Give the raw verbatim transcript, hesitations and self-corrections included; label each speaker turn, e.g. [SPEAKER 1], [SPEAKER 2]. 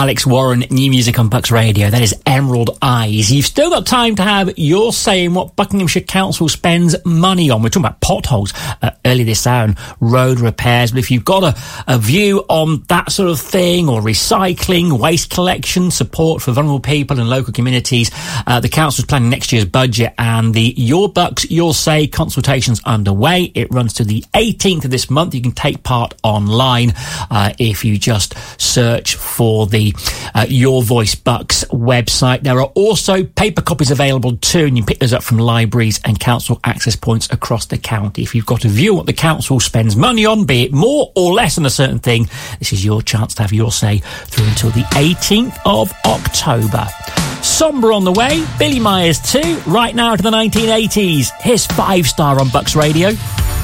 [SPEAKER 1] Alex Warren, new music on Bucks Radio. That is Emerald Eyes. You've still got time to have your say in what Buckinghamshire Council spends money on. We're talking about potholes uh, early this hour and road repairs. But if you've got a, a view on that sort of thing, or recycling, waste collection, support for vulnerable people and local communities, uh, the council's planning next year's budget, and the Your Bucks, Your Say consultation's underway. It runs to the eighteenth of this month. You can take part online uh, if you just search for the uh, Your Voice Bucks website. There are also paper copies available too, and you can pick those up from libraries and council access points across the county. If you've got a view on what the council spends money on, be it more or less on a certain thing, this is your chance to have your say through until the eighteenth of October. Sombre on the way, Billy Myers too, right now to the nineteen eighties. Here's Five Star on Bucks Radio.